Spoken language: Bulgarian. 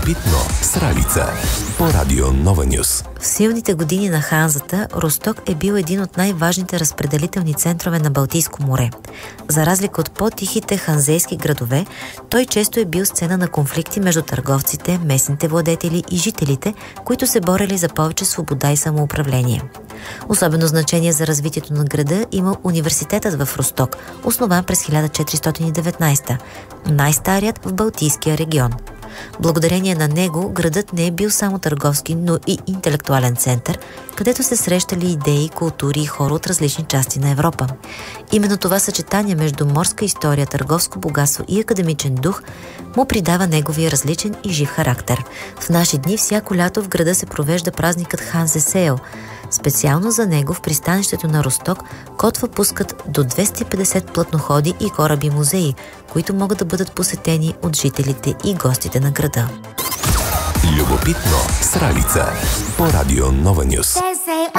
Любопитно с Ралица по Радио Нова Нюс. В силните години на Ханзата Росток е бил един от най-важните разпределителни центрове на Балтийско море. За разлика от по-тихите ханзейски градове, той често е бил сцена на конфликти между търговците, местните владетели и жителите, които се борели за повече свобода и самоуправление. Особено значение за развитието на града има университетът в Росток, основан през 1419, най-старият в Балтийския регион. Благодарение на него градът не е бил само търговски, но и интелектуален център, където се срещали идеи, култури и хора от различни части на Европа. Именно това съчетание между морска история, търговско богатство и академичен дух му придава неговия различен и жив характер. В наши дни всяко лято в града се провежда празникът Ханзе Сейл. Специално за него в пристанището на Росток котва пускат до 250 платноходи и кораби-музеи, които могат да бъдат посетени от жителите и гостите на града. Любопитно с Ралица по Радио Нова Нюс.